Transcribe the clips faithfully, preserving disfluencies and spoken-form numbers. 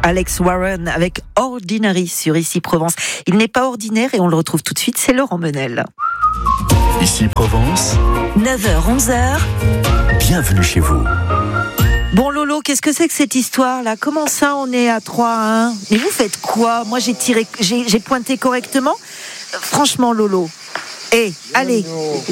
Alex Warren avec Ordinary sur Ici Provence. Il n'est pas ordinaire et on le retrouve tout de suite, c'est Laurent Menel. Ici Provence, neuf heures onze heures. Bienvenue chez vous. Bon Lolo, qu'est-ce que c'est que cette histoire-là ? Comment ça on est à trois à un ? Mais vous faites quoi ? Moi j'ai tiré, j'ai, j'ai pointé correctement. Franchement Lolo. Eh, allez.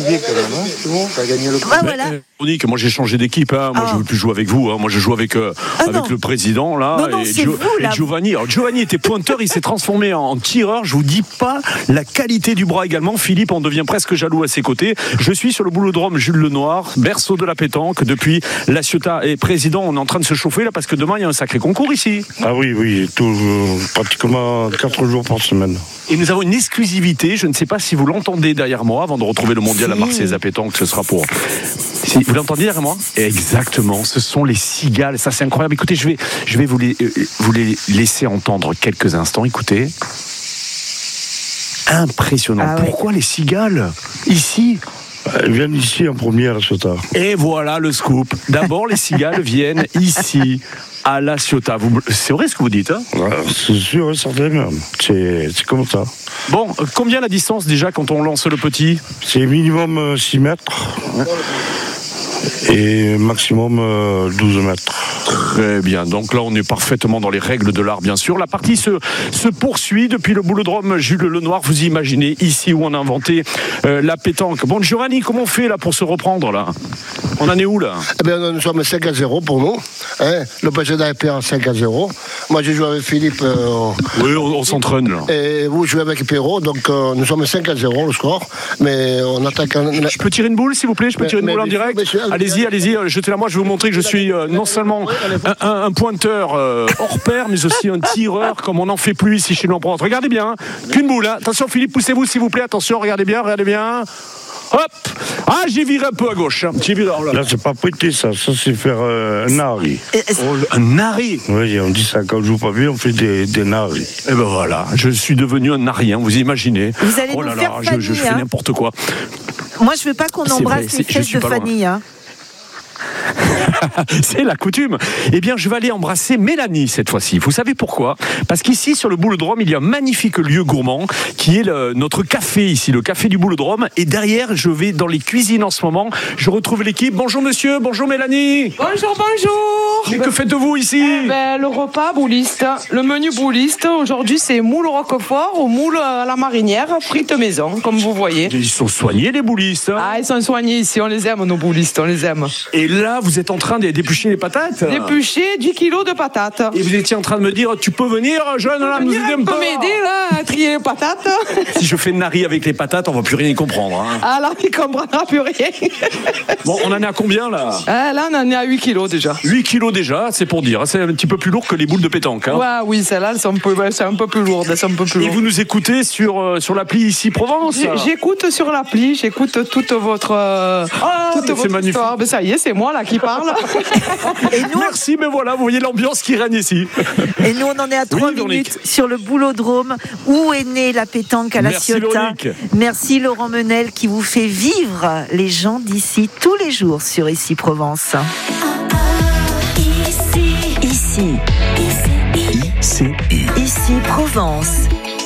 Ah, voilà. Monique, moi j'ai changé d'équipe. Hein. Moi ah. je ne veux plus jouer avec vous. Hein. Moi je joue avec, euh, ah, avec le président là. Non, non, et, c'est Gio- vous, là. et Giovanni. Alors Giovanni était pointeur, il s'est transformé en, en tireur. Je vous dis pas la qualité du bras également. Philippe, on devient presque jaloux à ses côtés. Je suis sur le boulodrome Jules Lenoir, berceau de la pétanque. Depuis La Ciotat et président, on est en train de se chauffer là parce que demain il y a un sacré concours ici. Ah oui, oui, tout, euh, pratiquement quatre jours par semaine. Et nous avons une exclusivité. Je ne sais pas si vous l'entendez derrière moi avant de retrouver le mondial si. à Marseillaise à pétanque. Ce sera pour. Si, vous l'entendez derrière moi ? Exactement. Ce sont les cigales. Ça, c'est incroyable. Écoutez, je vais, je vais vous les, euh, vous les laisser entendre quelques instants. Écoutez. Impressionnant. Ah ouais. Pourquoi les cigales ici ? Elles viennent ici en première, ce tard. Et voilà le scoop. D'abord, les cigales viennent ici, à La Ciotat. Vous, c'est vrai ce que vous dites, hein ? Ah, c'est sûr et certain même. C'est, c'est comme ça. Bon, euh, combien la distance déjà quand on lance le petit ? C'est minimum euh, six mètres. Et maximum euh, douze mètres. Très bien, donc là on est parfaitement dans les règles de l'art bien sûr. La partie se, se poursuit depuis le boulodrome Jules Lenoir. Vous imaginez ici où on a inventé euh, la pétanque. Bon Giovanni, comment on fait là pour se reprendre là ? On en est où là ? Eh bien nous sommes cinq à zéro pour nous. Hein, le président est perd cinq à zéro. Moi j'ai joué avec Philippe. Euh, Oui, on, on s'entraîne là. Et vous jouez avec Perrault, donc euh, nous sommes cinq à zéro le score. Mais on attaque en... Je peux tirer une boule s'il vous plaît ? Je peux Mais- tirer une mais- boule en direct ? monsieur, Allez-y, allez-y, euh, jetez-la moi. Je vais vous montrer que je suis euh, non seulement un, un- un pointeur euh, hors pair, mais aussi un tireur comme on n'en fait plus ici chez nous en Provence. Regardez bien, hein. Qu'une boule. Hein. Attention Philippe, poussez-vous s'il vous plaît. Attention, regardez bien, regardez bien. Hop. Ah, j'ai viré un peu à gauche. Hein. J'ai viré. Oh là là. Là, c'est pas prêter ça. Ça, c'est faire euh, un nari. Oh, un nari. Oui, on dit ça quand on joue pas bien, on fait des, des naris. Et ben voilà, je suis devenu un narien, vous imaginez. Vous allez oh nous là faire là, je, je Fanny, fais hein. n'importe quoi. Moi je veux pas qu'on C'est embrasse vrai, les c'est- je fesses suis de pas loin. Fanny. Hein. C'est la coutume. Eh bien, je vais aller embrasser Mélanie cette fois-ci. Vous savez pourquoi ? Parce qu'ici, sur le boulodrome, il y a un magnifique lieu gourmand qui est le, notre café ici, le café du boulodrome. Et derrière, je vais dans les cuisines en ce moment. Je retrouve l'équipe. Bonjour monsieur, bonjour Mélanie. Bonjour, bonjour. Mais que faites-vous ici ? Eh ben, le repas bouliste, le menu bouliste, aujourd'hui c'est moule au roquefort ou moule à la marinière, frites maison, comme vous voyez. Ils sont soignés les boulistes. Hein. Ah, ils sont soignés ici, on les aime nos boulistes, on les aime. Et là, vous êtes en train de d'éplucher les patates. D'éplucher dix kilos de patates. Et vous étiez en train de me dire, tu peux venir, jeune, là, nous aider un Tu peu. peux m'aider là à trier les patates. Si je fais nari avec les patates, on va plus rien y comprendre. Hein. Ah là, il comprendra plus rien. Bon, on en est à combien là ? Ah, là, on en est à huit kilos déjà. huit kilos déjà, c'est pour dire. C'est un petit peu plus lourd que les boules de pétanque. Hein. Ouais, oui, celles-là, elles sont un peu, c'est un peu plus lourdes, elles sont un peu plus Et lourdes. vous nous écoutez sur, euh, sur l'appli Ici Provence ? J'ai- J'écoute sur l'appli, j'écoute toute votre, euh, Ah, toute mais c'est votre magnifique. histoire. Ben, ça y est, c'est moi là qui parle. Et nous, Merci, mais voilà, vous voyez l'ambiance qui règne ici. et nous, on en est à trois Oui, Véronique. minutes sur le boulodrome où est née la pétanque à La Merci, Ciotat. Véronique. Merci Laurent Menel qui vous fait vivre les gens d'ici tous les jours sur Ici Provence. I C I. Ici Provence.